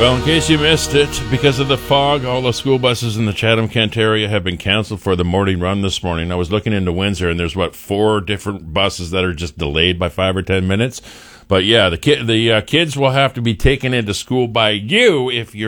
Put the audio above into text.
Well, in case you missed it, because of the fog, all the school buses in the Chatham-Kent area have been canceled for the morning run this morning. I was looking into Windsor, and there's, 4 different buses that are just delayed by 5 or 10 minutes. But, yeah, the kids will have to be taken into school by you if you're